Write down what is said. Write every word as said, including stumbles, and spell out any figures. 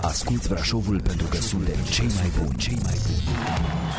Asculți Brașovul pentru că suntem cei mai buni, cei mai buni.